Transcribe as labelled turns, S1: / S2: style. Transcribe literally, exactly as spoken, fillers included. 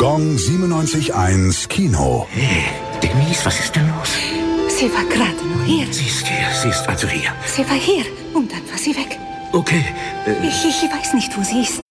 S1: Gong siebenundneunzig Komma eins Kino.
S2: Hey, Denise, was ist denn los?
S3: Sie war gerade noch hier.
S2: Sie ist hier, sie ist also hier.
S3: Sie war hier und dann war sie weg.
S2: Okay. Äh,
S3: Ich, ich weiß nicht, wo sie ist.